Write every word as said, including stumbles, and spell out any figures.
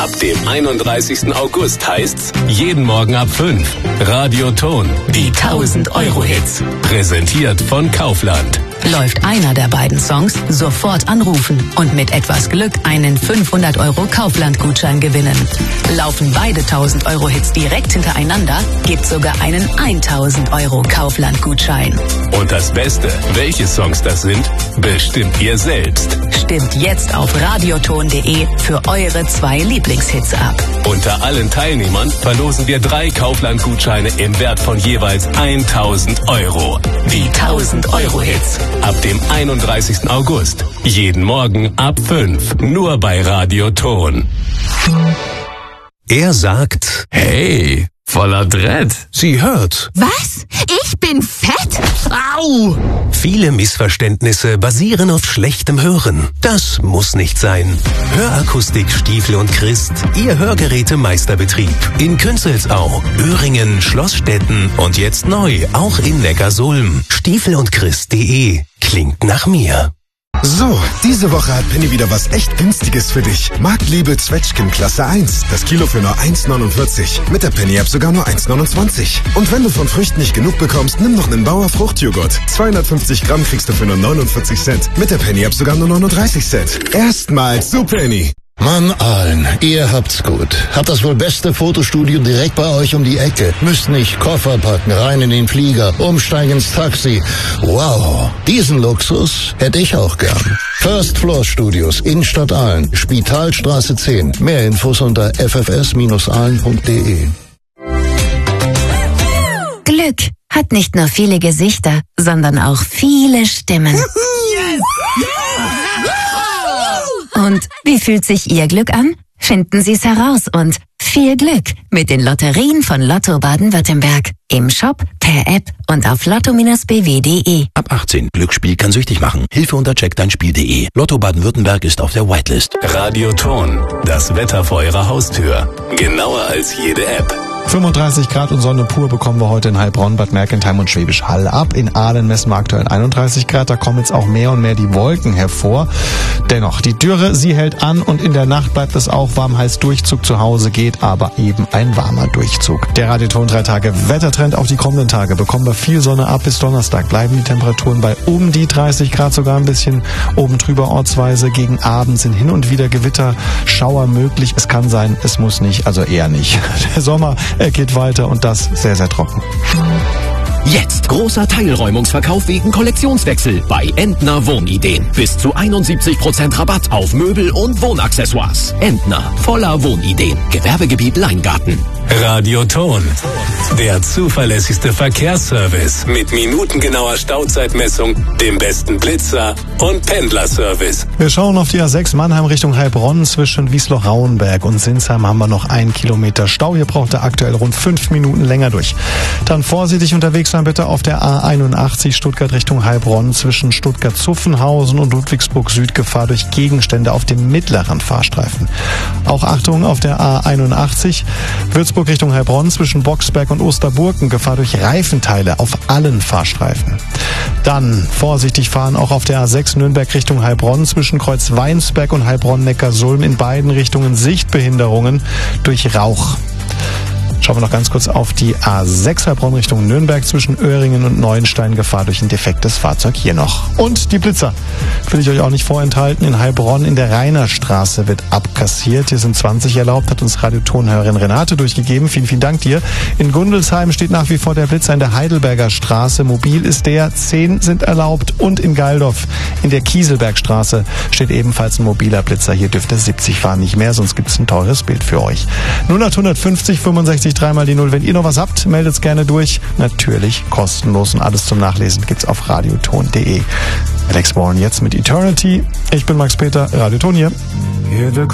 Ab dem einunddreißigsten August heißt's jeden Morgen ab fünf. Radio Ton, die tausend Euro Hits. Präsentiert von Kaufland. Läuft einer der beiden Songs, sofort anrufen und mit etwas Glück einen fünfhundert Euro Kaufland-Gutschein gewinnen. Laufen beide tausend Euro Hits direkt hintereinander, gibt sogar einen tausend Euro Kaufland-Gutschein. Und das Beste, welche Songs das sind, bestimmt ihr selbst. Stimmt jetzt auf radioton punkt de für eure zwei Lieblingshits ab. Unter allen Teilnehmern verlosen wir drei Kaufland-Gutscheine im Wert von jeweils tausend Euro. Die tausend Euro Hits. Ab dem einunddreißigsten August. Jeden Morgen ab fünf. Nur bei Radio Ton. Er sagt, hey, voller Dread. Sie hört. Was? Ich bin fett? Au! Viele Missverständnisse basieren auf schlechtem Hören. Das muss nicht sein. Hörakustik Stiefel und Christ, Ihr Hörgerätemeisterbetrieb. In Künzelsau, Öhringen, Schlossstetten und jetzt neu auch in Neckarsulm. Stiefel und Christ punkt de. Klingt nach mir. So, diese Woche hat Penny wieder was echt Günstiges für dich. Marktliebe Zwetschgen Klasse eins. Das Kilo für nur eins neunundvierzig. Mit der Penny-App sogar nur eins neunundzwanzig. Und wenn du von Früchten nicht genug bekommst, nimm noch einen Bauer Fruchtjoghurt. zweihundertfünfzig Gramm kriegst du für nur neunundvierzig Cent. Mit der Penny-App sogar nur neununddreißig Cent. Erstmals zu Penny. Mann, Aalen, ihr habt's gut. Habt das wohl beste Fotostudio direkt bei euch um die Ecke. Müsst nicht Koffer packen, rein in den Flieger, umsteigen ins Taxi. Wow, diesen Luxus hätte ich auch gern. First Floor Studios, Innenstadt Aalen, Spitalstraße zehn. Mehr Infos unter f f s Bindestrich aalen punkt de. Glück hat nicht nur viele Gesichter, sondern auch viele Stimmen. Und wie fühlt sich Ihr Glück an? Finden Sie es heraus und viel Glück mit den Lotterien von Lotto Baden-Württemberg. Im Shop, per App und auf lotto Bindestrich b w punkt de. Ab achtzehn. Glücksspiel kann süchtig machen. Hilfe unter check dein spiel punkt de. Lotto Baden-Württemberg ist auf der Whitelist. Radio Ton, das Wetter vor Ihrer Haustür. Genauer als jede App. fünfunddreißig Grad und Sonne pur bekommen wir heute in Heilbronn, Bad Mergentheim und Schwäbisch Hall ab. In Aalen messen wir aktuell einunddreißig Grad. Da kommen jetzt auch mehr und mehr die Wolken hervor. Dennoch, die Dürre, sie hält an und in der Nacht bleibt es auch warm. Heißt, Durchzug zu Hause geht, aber eben ein warmer Durchzug. Der Radioton drei Tage Wettertrend auf die kommenden Tage. Bekommen wir viel Sonne ab. Bis Donnerstag bleiben die Temperaturen bei um die dreißig Grad, sogar ein bisschen oben drüber ortsweise. Gegen Abend sind hin und wieder Gewitter, Schauer möglich. Es kann sein, es muss nicht, also eher nicht. Der Sommer Er geht weiter und das sehr, sehr trocken. Jetzt großer Teilräumungsverkauf wegen Kollektionswechsel bei Entner Wohnideen. Bis zu einundsiebzig Prozent Rabatt auf Möbel und Wohnaccessoires. Entner, voller Wohnideen. Gewerbegebiet Leingarten. Radio Ton, der zuverlässigste Verkehrsservice mit minutengenauer Stauzeitmessung, dem besten Blitzer und Pendlerservice. Wir schauen auf die A sechs Mannheim Richtung Heilbronn. Zwischen Wiesloch-Rauenberg und Sinsheim haben wir noch einen Kilometer Stau. Hier braucht er aktuell rund fünf Minuten länger durch. Dann vorsichtig unterwegs sein bitte auf der A einundachtzig Stuttgart Richtung Heilbronn. Zwischen Stuttgart-Zuffenhausen und Ludwigsburg Süd Gefahr durch Gegenstände auf dem mittleren Fahrstreifen. Auch Achtung auf der A einundachtzig Würzburg Richtung Heilbronn zwischen Boxberg und Osterburgen Gefahr durch Reifenteile auf allen Fahrstreifen. Dann vorsichtig fahren auch auf der A sechs Nürnberg Richtung Heilbronn zwischen Kreuz-Weinsberg und Heilbronn-Neckarsulm in beiden Richtungen Sichtbehinderungen durch Rauch. Schauen wir noch ganz kurz auf die A sechs Heilbronn Richtung Nürnberg zwischen Öhringen und Neuenstein. Gefahr durch ein defektes Fahrzeug hier noch. Und die Blitzer will ich euch auch nicht vorenthalten. In Heilbronn in der Rainerstraße wird abkassiert. Hier sind zwanzig erlaubt, hat uns Radiotonhörerin Renate durchgegeben. Vielen, vielen Dank dir. In Gundelsheim steht nach wie vor der Blitzer in der Heidelberger Straße. Mobil ist der, zehn sind erlaubt. Und in Geildorf in der Kieselbergstraße steht ebenfalls ein mobiler Blitzer. Hier dürfte siebzig fahren, nicht mehr, sonst gibt es ein teures Bild für euch. null acht fünfzig fünfundsechzig dreimal die Null. Wenn ihr noch was habt, meldet's gerne durch. Natürlich kostenlos und alles zum Nachlesen gibt's auf radioton punkt de. Alex Warren jetzt mit Eternity. Ich bin Max Peter, Radioton hier.